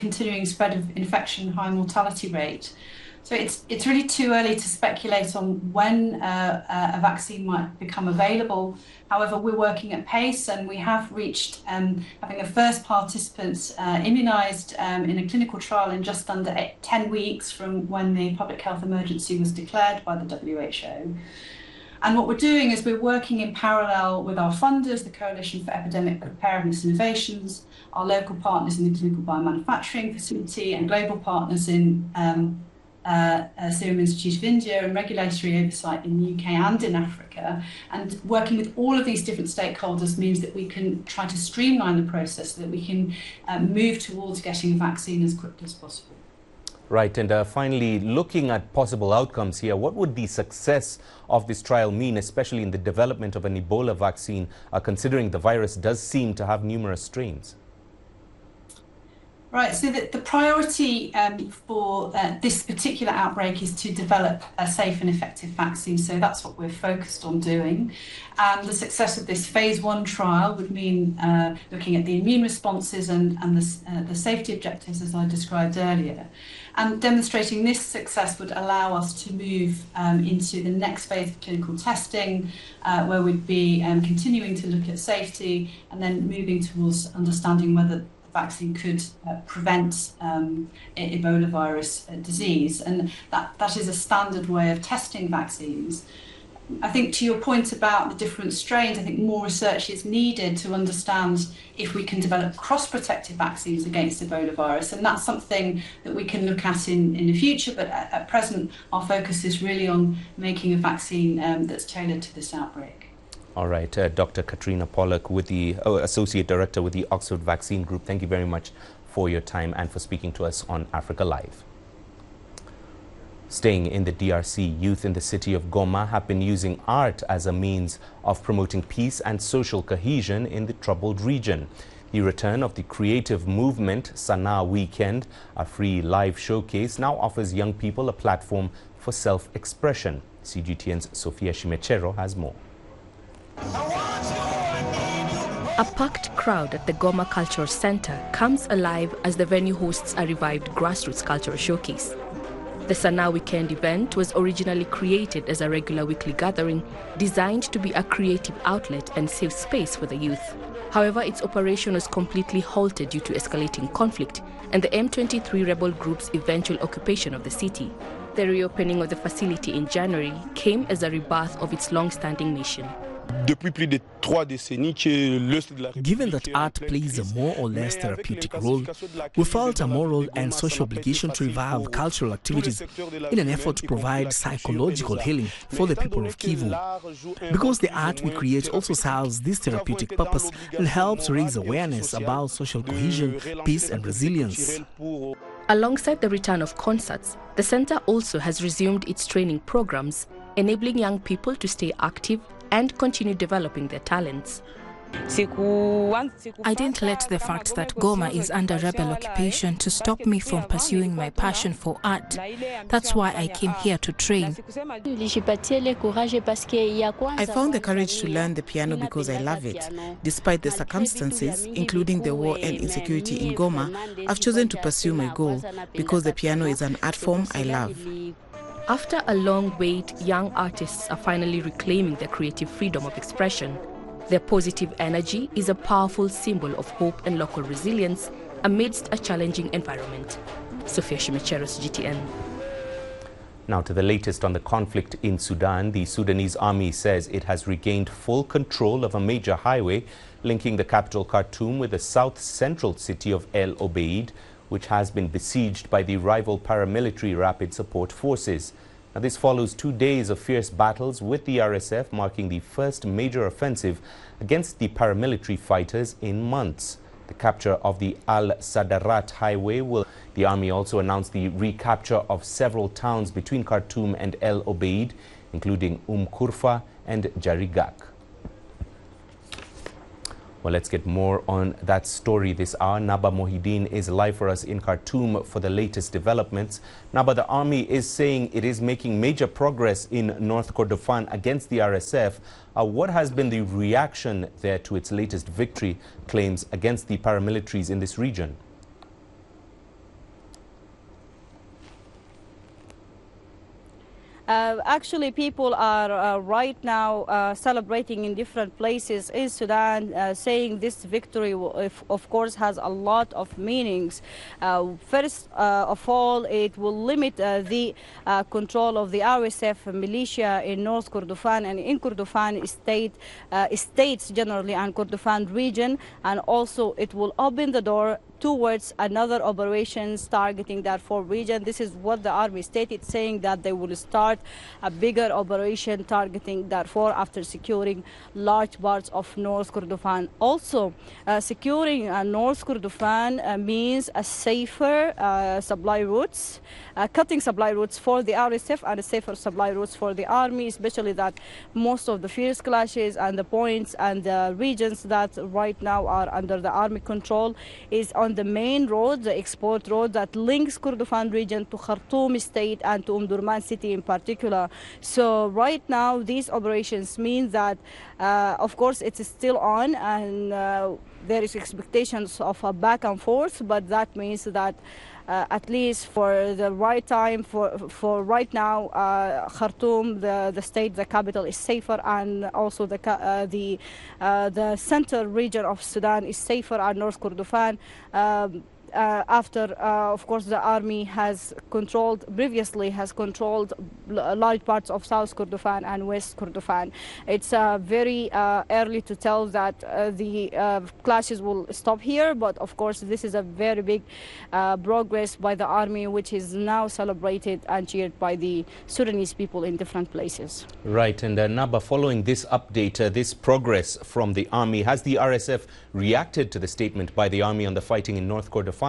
continuing spread of infection, high mortality rate. So it's really too early to speculate on when a vaccine might become available. However, we're working at pace, and we have reached having the first participants immunised in a clinical trial in just under 10 weeks from when the public health emergency was declared by the WHO. And what we're doing is we're working in parallel with our funders, the Coalition for Epidemic Preparedness Innovations, our local partners in the Clinical Biomanufacturing Facility, and global partners in Serum Institute of India and regulatory oversight in the UK and in Africa. And working with all of these different stakeholders means that we can try to streamline the process so that we can move towards getting a vaccine as quickly as possible. Right, and finally, looking at possible outcomes here, what would the success of this trial mean, especially in the development of an Ebola vaccine, considering the virus does seem to have numerous strains? Right, so the priority for this particular outbreak is to develop a safe and effective vaccine. So that's what we're focused on doing. And the success of this phase 1 trial would mean looking at the immune responses and the safety objectives, as I described earlier. And demonstrating this success would allow us to move into the next phase of clinical testing, where we'd be continuing to look at safety and then moving towards understanding whether vaccine could prevent Ebola virus disease, and that is a standard way of testing vaccines. I think to your point about the different strains, I think more research is needed to understand if we can develop cross-protective vaccines against Ebola virus, and that's something that we can look at in the future, but at present our focus is really on making a vaccine that's tailored to this outbreak. All right, Dr. Katrina Pollock, with the Associate Director with the Oxford Vaccine Group, thank you very much for your time and for speaking to us on Africa Live. Staying in the DRC, youth in the city of Goma have been using art as a means of promoting peace and social cohesion in the troubled region. The return of the creative movement, Sanaa Weekend, a free live showcase, now offers young people a platform for self-expression. CGTN's Sofia Shimechero has more. A packed crowd at the Goma Cultural Center comes alive as the venue hosts a revived grassroots cultural showcase. The Sanaa Weekend event was originally created as a regular weekly gathering designed to be a creative outlet and safe space for the youth. However, its operation was completely halted due to escalating conflict and the M23 rebel group's eventual occupation of the city. The reopening of the facility in January came as a rebirth of its long-standing mission. Given that art plays a more or less therapeutic role, we felt a moral and social obligation to revive cultural activities in an effort to provide psychological healing for the people of Kivu. Because the art we create also serves this therapeutic purpose and helps raise awareness about social cohesion, peace and resilience. Alongside the return of concerts, the center also has resumed its training programs, enabling young people to stay active and continue developing their talents. I didn't let the fact that Goma is under rebel occupation to stop me from pursuing my passion for art. That's why I came here to train. I found the courage to learn the piano because I love it. Despite the circumstances, including the war and insecurity in Goma, I've chosen to pursue my goal because the piano is an art form I love. After a long wait, young artists are finally reclaiming their creative freedom of expression. Their positive energy is a powerful symbol of hope and local resilience amidst a challenging environment. Sofia Shimechero, GTN. Now to the latest on the conflict in Sudan. The Sudanese army says it has regained full control of a major highway linking the capital Khartoum with the south-central city of El Obeid, which has been besieged by the rival paramilitary Rapid Support Forces. Now, this follows 2 days of fierce battles with the RSF, marking the first major offensive against the paramilitary fighters in months. The capture of the Al-Sadarat highway will... The army also announced the recapture of several towns between Khartoum and El Obeid, including Kurfa and Jarigak. Well, let's get more on that story this hour. Naba Mohideen is live for us in Khartoum for the latest developments. Naba, the army is saying it is making major progress in North Kordofan against the RSF. What has been the reaction there to its latest victory claims against the paramilitaries in this region? Actually, people are right now celebrating in different places in Sudan, saying this victory, of course, has a lot of meanings. First of all, it will limit the control of the RSF militia in North Kordofan and in Kordofan states generally and Kordofan region, and also it will open the door towards another operations targeting Darfur region. This is what the army stated, saying that they will start a bigger operation targeting Darfur after securing large parts of North Kordofan. Also, securing North Kordofan means a safer supply routes, cutting supply routes for the RSF and a safer supply routes for the army, especially that most of the fierce clashes and the points and the regions that right now are under the army control is on the main road, the export road that links Kordofan region to Khartoum state and to Durman city in particular. So right now these operations mean that of course it is still on, and there is expectations of a back and forth, but that means that at least for the right time, for right now, Khartoum, the state, the capital, is safer, and also the center region of Sudan is safer, and North Kordofan. After, of course, the army previously has controlled large parts of South Kordofan and West Kordofan. It's very early to tell that the clashes will stop here, but of course this is a very big progress by the army, which is now celebrated and cheered by the Sudanese people in different places. Right, and Naba, following this update, this progress from the army, has the RSF reacted to the statement by the army on the fighting in North Kordofan?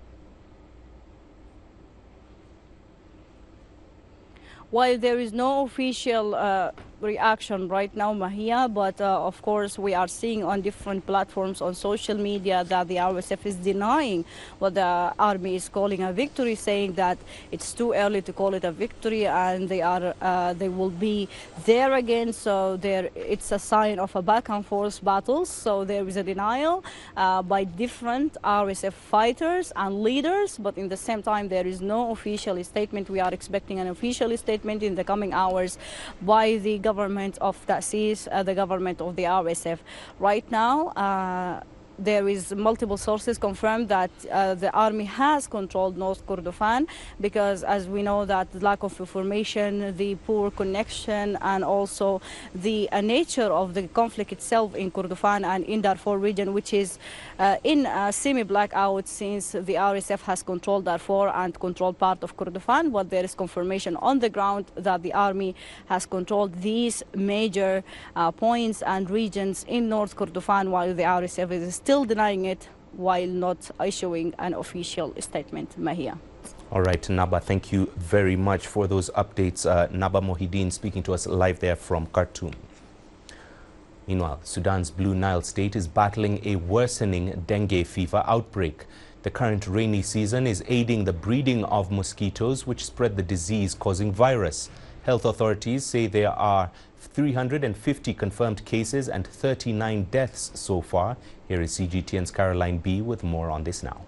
While there is no official reaction right now, Mahia, but of course we are seeing on different platforms on social media that the RSF is denying what the army is calling a victory, saying that it's too early to call it a victory, and they will be there again. So it's a sign of a back and forth battles. So there is a denial by different RSF fighters and leaders, but in the same time there is no official statement. We are expecting an official statement in the coming hours by the government of Ta'sis, the government of the RSF. Right now, there is multiple sources confirmed that the army has controlled North Kordofan, because as we know that the lack of information, the poor connection, and also the nature of the conflict itself in Kordofan and in Darfur region, which is in a semi-blackout since the RSF has controlled Darfur and controlled part of Kordofan, but there is confirmation on the ground that the army has controlled these major points and regions in North Kordofan, while the RSF is still denying it while not issuing an official statement. Mahia. All right, Naba, thank you very much for those updates. Naba Mohideen speaking to us live there from Khartoum. Meanwhile, Sudan's Blue Nile state is battling a worsening dengue fever outbreak. The current rainy season is aiding the breeding of mosquitoes, which spread the disease-causing virus. Health authorities say there are 350 confirmed cases and 39 deaths so far. Here is CGTN's Caroline B with more on this now.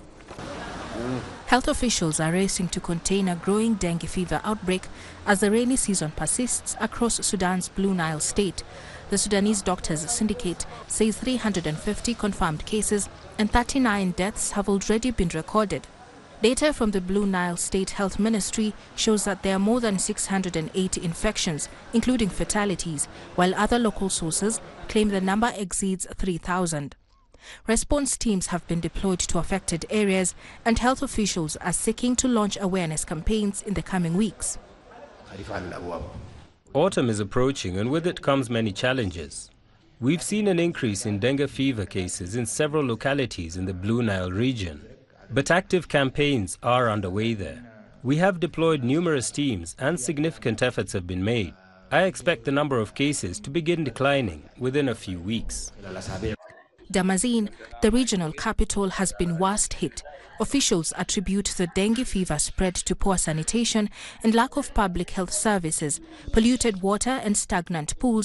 Health officials are racing to contain a growing dengue fever outbreak as the rainy season persists across Sudan's Blue Nile state. The Sudanese Doctors Syndicate says 350 confirmed cases and 39 deaths have already been recorded. Data from the Blue Nile State Health Ministry shows that there are more than 680 infections, including fatalities, while other local sources claim the number exceeds 3,000. Response teams have been deployed to affected areas, and health officials are seeking to launch awareness campaigns in the coming weeks. Autumn is approaching, and with it comes many challenges. We've seen an increase in dengue fever cases in several localities in the Blue Nile region. But active campaigns are underway there. We have deployed numerous teams and significant efforts have been made. I expect the number of cases to begin declining within a few weeks. Damazin, the regional capital, has been worst hit. Officials attribute the dengue fever spread to poor sanitation and lack of public health services, polluted water and stagnant pools